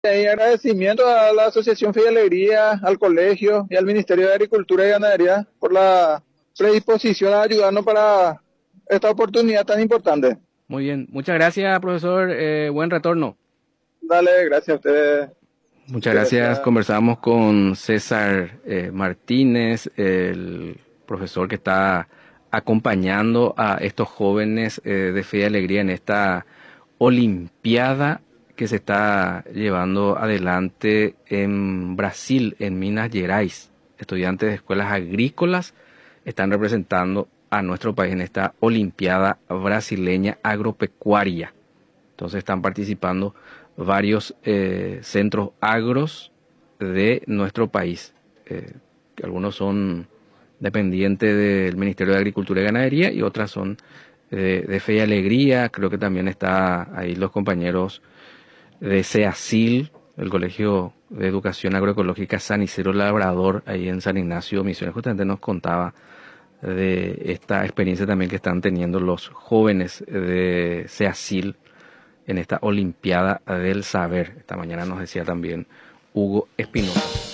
Y agradecimiento a la Asociación Fe y Alegría, al colegio y al Ministerio de Agricultura y Ganadería por la predisposición a ayudarnos para esta oportunidad tan importante. Muy bien, muchas gracias, profesor. Buen retorno. Dale, gracias a ustedes. Muchas gracias. Gracias. Conversamos con César Martínez, el profesor que está acompañando a estos jóvenes de Fe y Alegría en esta Olimpiada que se está llevando adelante en Brasil, en Minas Gerais. Estudiantes de escuelas agrícolas están representando a nuestro país en esta Olimpiada brasileña agropecuaria. Entonces están participando varios centros agros de nuestro país. Que algunos son dependientes del Ministerio de Agricultura y Ganadería y otras son de Fe y Alegría. Creo que también está ahí los compañeros de CEACIL, el Colegio de Educación Agroecológica San Isidro Labrador, ahí en San Ignacio, Misiones. Justamente nos contaba de esta experiencia también que están teniendo los jóvenes de CEACIL en esta Olimpiada del Saber. Esta mañana nos decía también Hugo Espinosa.